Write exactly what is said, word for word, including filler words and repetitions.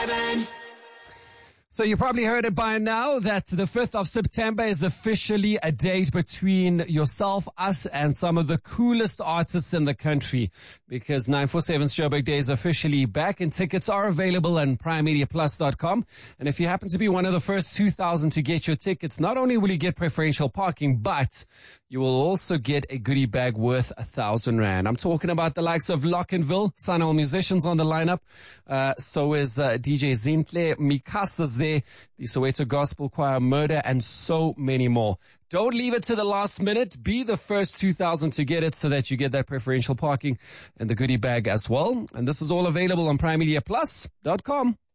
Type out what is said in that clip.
So you probably heard it by now that the fifth of September is officially a date between yourself, us, and some of the coolest artists in the country, because nine forty-seven's Joburg Day is officially back and tickets are available on prime media plus dot com. And if you happen to be one of the first two thousand to get your tickets, not only will you get preferential parking, but you will also get a goodie bag worth a thousand rand. I'm talking about the likes of Lockenville, Sunhill musicians on the lineup. Uh, so is uh, D J Zintle, Mikasa's there, the Soweto Gospel Choir, Murder, and so many more. Don't leave it to the last minute. Be the first two thousand to get it so that you get that preferential parking and the goodie bag as well. And this is all available on prime media plus dot com.